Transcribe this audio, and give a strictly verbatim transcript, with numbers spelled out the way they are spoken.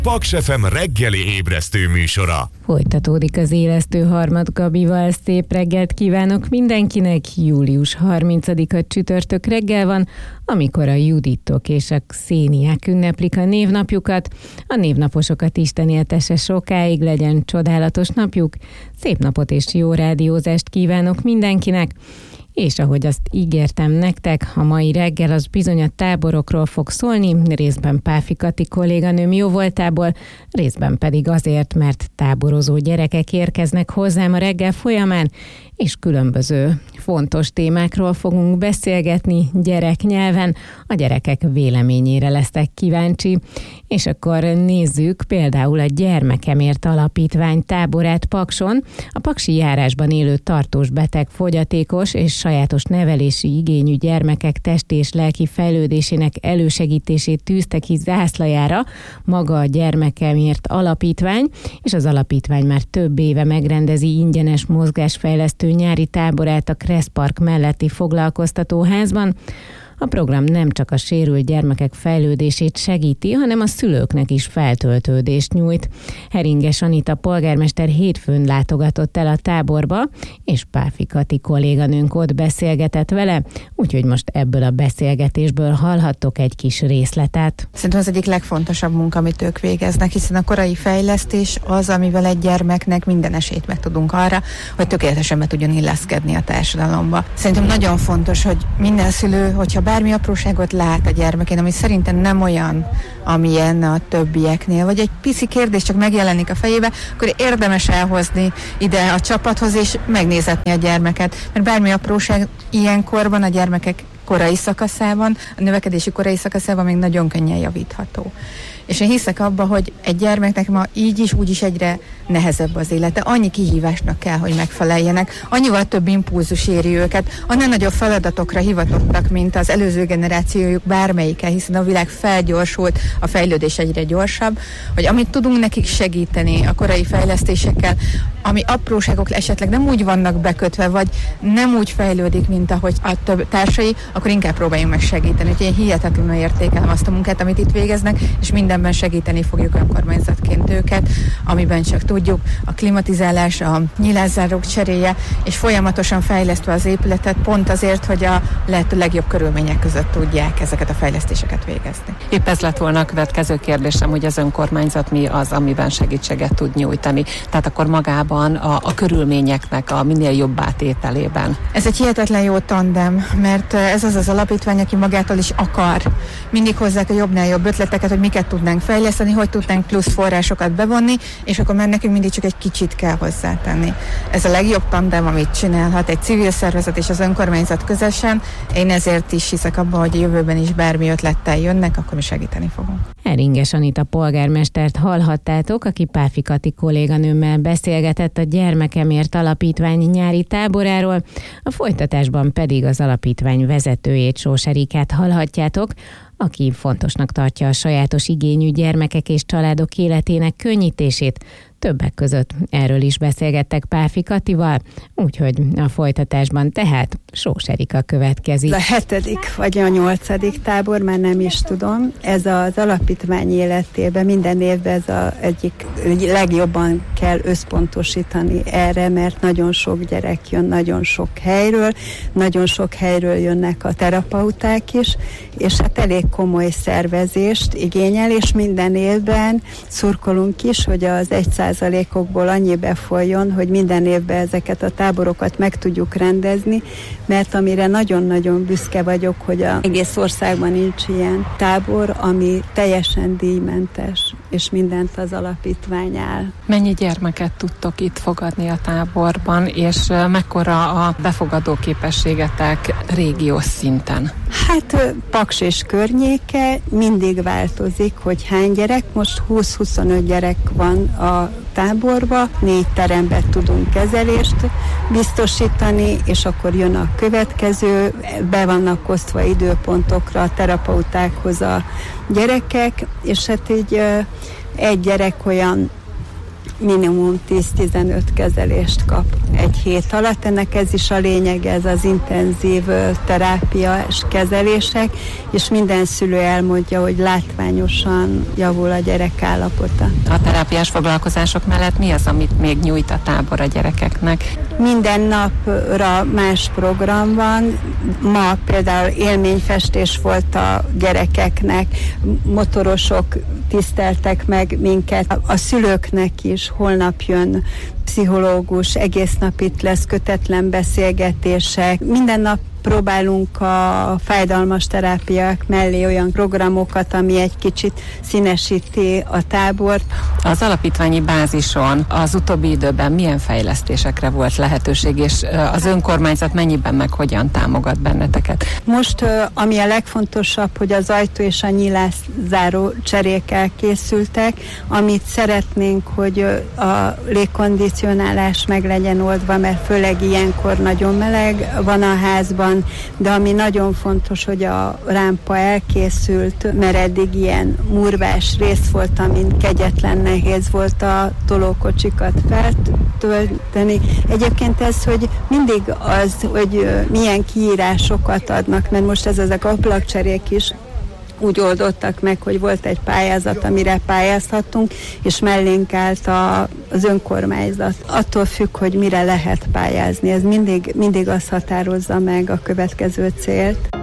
Paks ef em reggeli ébresztő műsora. Folytatódik az élesztő harmad Gabival. Szép reggelt kívánok mindenkinek. július harmincadika csütörtök reggel van, amikor a Juditok és a Xéniák ünneplik a névnapjukat. A névnaposokat Isten éltesse sokáig, legyen csodálatos napjuk. Szép napot és jó rádiózást kívánok mindenkinek. És ahogy azt ígértem nektek, a mai reggel az bizony a táborokról fog szólni, részben Páfi Kati kolléganőm jóvoltából, részben pedig azért, mert táborozó gyerekek érkeznek hozzám a reggel folyamán, és különböző fontos témákról fogunk beszélgetni gyereknyelven. A gyerekek véleményére leszek kíváncsi. És akkor nézzük például a Gyermekemért Alapítvány táborát Pakson. A paksi járásban élő tartós beteg, fogyatékos és sajátos nevelési igényű gyermekek testi és lelki fejlődésének elősegítését tűzte ki zászlajára maga a Gyermekemért Alapítvány, és az alapítvány már több éve megrendezi ingyenes mozgásfejlesztő nyári táborát a Kressz Park melletti foglalkoztatóházban. A program nem csak a sérült gyermekek fejlődését segíti, hanem a szülőknek is feltöltődést nyújt. Heringes Anita polgármester hétfőn látogatott el a táborba, és Páfi Kati kolléganőnk ott beszélgetett vele, úgyhogy most ebből a beszélgetésből hallhattok egy kis részletet. Szerintem az egyik legfontosabb munka, amit ők végeznek, hiszen a korai fejlesztés az, amivel egy gyermeknek minden esélyt meg tudunk arra, hogy tökéletesen be tudjon illeszkedni a társadalomba. Szerintem nagyon fontos, hogy minden szülő, hogyha bármi apróságot lát a gyermekén, ami szerintem nem olyan, amilyen a többieknél, vagy egy pici kérdés csak megjelenik a fejébe, akkor érdemes elhozni ide a csapathoz, és megnézetni a gyermeket. Mert bármi apróság ilyenkorban a gyermekek korai szakaszában, a növekedési korai szakaszában még nagyon könnyen javítható. És én hiszek abba, hogy egy gyermeknek ma így is, úgy is egyre nehezebb az élete. Annyi kihívásnak kell, hogy megfeleljenek. Annyival több impulzus éri őket. Annál nagyobb feladatokra hivatottak, mint az előző generációjuk bármelyike, hiszen a világ felgyorsult, a fejlődés egyre gyorsabb, hogy amit tudunk nekik segíteni a korai fejlesztésekkel, ami apróságok esetleg nem úgy vannak bekötve, vagy nem úgy fejlődik, mint ahogy a több társai, akkor inkább próbáljunk meg segíteni. Úgyhogy én hihetetlenül értékelem azt a munkát, amit itt végeznek, és mindenben segíteni fogjuk önkormányzatként őket, amiben csak tudjuk, a klimatizálás, a nyilászárók cseréje, és folyamatosan fejlesztve az épületet, pont azért, hogy a lehető legjobb körülmények között tudják ezeket a fejlesztéseket végezni. Épp ez lett volna a következő kérdésem, hogy az önkormányzat mi az, amiben segítséget tud nyújtani. Tehát akkor magában a, a körülményeknek a minél jobb átételében. Ez egy hihetetlen jó tandem, mert ez az az alapítvány, aki magától is akar. Mindig hozzák a jobbnál jobb ötleteket, hogy miket tudnánk fejleszteni, hogy tudnánk plusz forrásokat bevonni, és akkor már nekünk mindig csak egy kicsit kell hozzátenni. Ez a legjobb tandem, amit csinálhat egy civil szervezet és az önkormányzat közösen. Én ezért is hiszek abban, hogy a jövőben is bármi ötlettel jönnek, akkor mi segíteni fogunk. Heringes Anita polgármestert hallhattátok, aki Páfi Kati kolléganőmmel beszélgetett a Gyermekemért Alapítvány nyári táboráról, a folytatásban pedig az alapítvány vezetőjét, Sós Erikát hallhatjátok, aki fontosnak tartja a sajátos igényű gyermekek és családok életének könnyítését. Többek között erről is beszélgettek Páfi Katival, úgyhogy a folytatásban tehát Sós Erika következik. A hetedik vagy a nyolcadik tábor, már nem is tudom. Ez az alapítvány életében minden évben ez az egyik legjobban kell összpontosítani erre, mert nagyon sok gyerek jön, nagyon sok helyről, nagyon sok helyről jönnek a terapeuták is, és hát elég komoly szervezést igényel, és minden évben szurkolunk is, hogy az egy százalékokból annyi befolyjon, hogy minden évben ezeket a táborokat meg tudjuk rendezni, mert amire nagyon-nagyon büszke vagyok, hogy az egész országban nincs ilyen tábor, ami teljesen díjmentes, és mindent az alapítvány áll. Mennyi gyermeket tudtok itt fogadni a táborban, és mekkora a befogadó képességetek régiós szinten? Hát Paks és környéke mindig változik, hogy hány gyerek. Most húsz-huszonöt gyerek van a táborba, négy teremben tudunk kezelést biztosítani, és akkor jön a következő, be vannak osztva időpontokra a terapeutákhoz a gyerekek, és hát így egy gyerek olyan minimum tíz-tizenöt kezelést kap egy hét alatt. Ennek ez is a lényeg, ez az intenzív terápiás kezelések, és minden szülő elmondja, hogy látványosan javul a gyerek állapota. A terápiás foglalkozások mellett mi az, amit még nyújt a tábor a gyerekeknek? Minden napra más program van. Ma például élményfestés volt a gyerekeknek, motorosok tiszteltek meg minket, a szülőknek is. Holnap jön pszichológus, egész nap itt lesz kötetlen beszélgetések. Minden nap próbálunk a fájdalmas terápiák mellé olyan programokat, ami egy kicsit színesíti a tábort. Az alapítványi bázison az utóbbi időben milyen fejlesztésekre volt lehetőség, és az önkormányzat mennyiben meg hogyan támogat benneteket? Most, ami a legfontosabb, hogy az ajtó és a nyilászáró cserék elkészültek, amit szeretnénk, hogy a légkondicionálás meg legyen oldva, mert főleg ilyenkor nagyon meleg van a házban, de ami nagyon fontos, hogy a rámpa elkészült, mert eddig ilyen murvás rész volt, amin kegyetlen nehéz volt a tolókocsikat feltölteni. Egyébként ez, hogy mindig az, hogy milyen kiírásokat adnak, mert most ez ezek ablakcserék is úgy oldottak meg, hogy volt egy pályázat, amire pályázhattunk, és mellénk állt a, az önkormányzat. Attól függ, hogy mire lehet pályázni. Ez mindig, mindig azt határozza meg a következő célt.